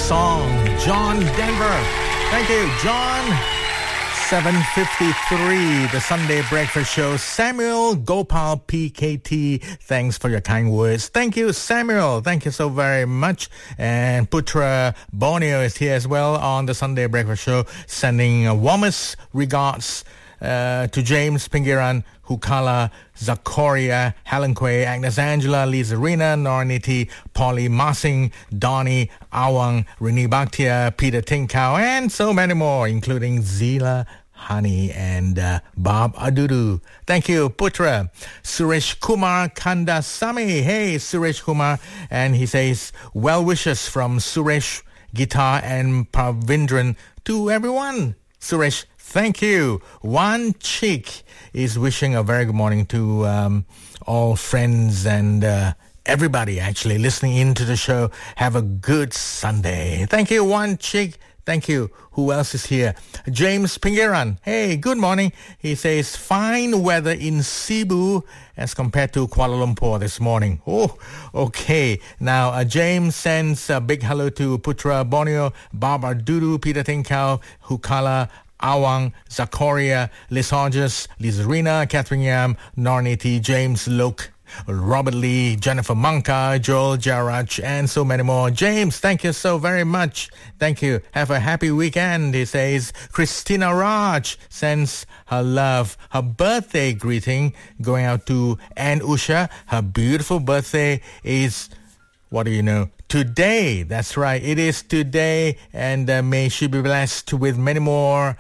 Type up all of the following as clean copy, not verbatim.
song. John Denver. Thank you, John. 7:53, the Sunday Breakfast Show. Samuel Gopal PKT, thanks for your kind words. Thank you, Samuel. Thank you so very much. And Putra Borneo is here as well on the Sunday Breakfast Show, sending warmest regards to James Pingiran, Hukala, Zakoria, Helen Quay, Agnes Angela, Lisa Rina, Norniti, Polly Massing, Donnie, Awang, Rini Bhatia, Peter Tinkau, and so many more, including Zila, Honey, and Bob Adudu. Thank you, Putra. Suresh Kumar Kandasamy. Hey, Suresh Kumar. And he says, well wishes from Suresh, Guitar, and Pravindran to everyone. Suresh, thank you. One Chick is wishing a very good morning to all friends and everybody actually listening into the show. Have a good Sunday. Thank you, One Chick. Thank you. Who else is here? James Pingiran. Hey, good morning. He says, fine weather in Cebu as compared to Kuala Lumpur this morning. Oh, okay. Now, James sends a big hello to Putra Borneo, Barbara Dudu, Peter Tinkau, Hukala, Awang, Zakoria, Liz Hodges, Liz Rina, Catherine Yam, Norniti, James Luke, Robert Lee, Jennifer Manka, Joel Jarrach, and so many more. James, thank you so very much. Thank you. Have a happy weekend, he says. Christina Raj sends her love, her birthday greeting going out to Ann Usha. Her beautiful birthday is, what do you know, today. That's right. It is today, and may she be blessed with many more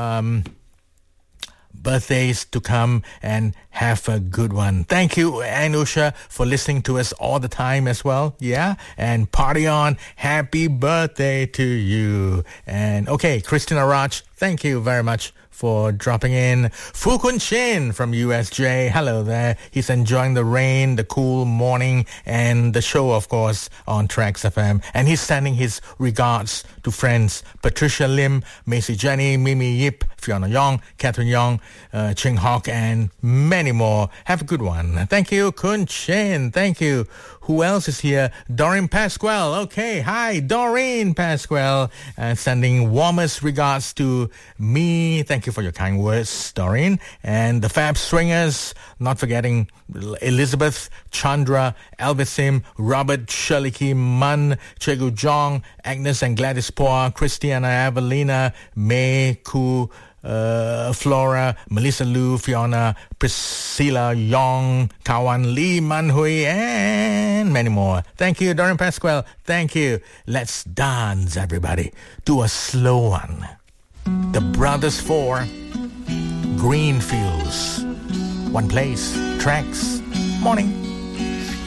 birthdays to come, and have a good one. Thank you, Anusha, for listening to us all the time as well. Yeah, and party on. Happy birthday to you. And okay, Christina Raj, thank you very much for dropping in. Fu Kun Shin from USJ. Hello there. He's enjoying the rain, the cool morning, and the show, of course, on Trax FM. And he's sending his regards to friends Patricia Lim, Macy Jenny, Mimi Yip, Fiona Yong, Catherine Yong, Ching Hock, and many more. Have a good one. Thank you, Kun Shin. Thank you. Who else is here? Doreen Pasquale. Okay, hi, Doreen Pasquale. Sending warmest regards to me. Thank you for your kind words, Doreen. And the Fab Swingers, not forgetting Elizabeth, Chandra, Elvisim, Robert, Shirley Munn, Chegu Jong, Agnes and Gladys Poa, Christiana, Evelina, May, Ku, Flora, Melissa Liu, Fiona, Priscilla Yong, Kawan Lee, Manhui, and many more. Thank you, Doreen Pasquale. Thank you. Let's dance, everybody, to a slow one. The Brothers Four, Green Fields. One place, Trax, morning.